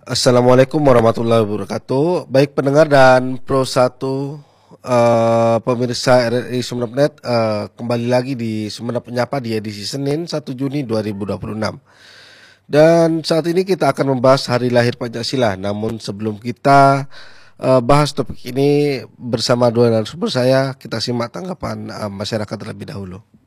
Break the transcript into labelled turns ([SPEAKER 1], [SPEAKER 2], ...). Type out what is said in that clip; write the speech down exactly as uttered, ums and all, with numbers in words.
[SPEAKER 1] Assalamualaikum warahmatullahi wabarakatuh. Baik pendengar dan Pro satu eh, pemirsa R R I Sumeneb Net, eh, kembali lagi di Sumeneb Menyapa di edisi Senin satu Juni dua ribu dua puluh enam. Dan saat ini kita akan membahas Hari Lahir Pancasila. Namun sebelum kita eh, bahas topik ini bersama dua narasumber saya, kita simak tanggapan eh, masyarakat terlebih dahulu.